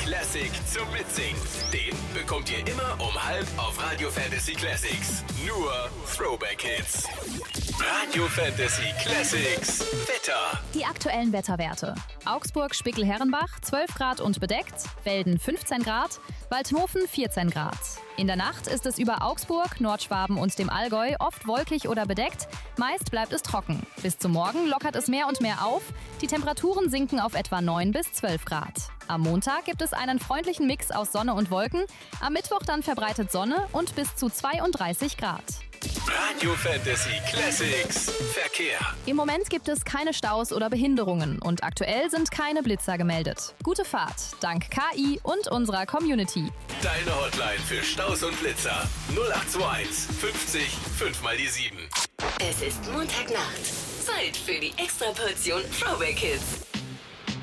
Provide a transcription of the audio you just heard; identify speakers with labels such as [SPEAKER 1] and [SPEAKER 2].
[SPEAKER 1] Classic zum Mitsingen. Den bekommt ihr immer um 12 auf Radio Fantasy Classics. Nur Throwback Hits. Radio Fantasy Classics Wetter.
[SPEAKER 2] Die aktuellen Wetterwerte. Augsburg, Spickel-Herrenbach 12 Grad und bedeckt, Velden 15 Grad, Waldhofen 14 Grad. In der Nacht ist es über Augsburg, Nordschwaben und dem Allgäu oft wolkig oder bedeckt, meist bleibt es trocken. Bis zum Morgen lockert es mehr und mehr auf, die Temperaturen sinken auf etwa 9 bis 12 Grad. Am Montag gibt es einen freundlichen Mix aus Sonne und Wolken, am Mittwoch dann verbreitet Sonne und bis zu 32 Grad.
[SPEAKER 1] Radio Fantasy Classics Verkehr.
[SPEAKER 2] Im Moment gibt es keine Staus oder Behinderungen und aktuell sind keine Blitzer gemeldet. Gute Fahrt, dank KI und unserer Community.
[SPEAKER 1] Deine Hotline für Staus und Blitzer 0821 50 5 mal die 7.
[SPEAKER 3] Es ist Montagnacht. Zeit für die Extraportion Throwback Hits.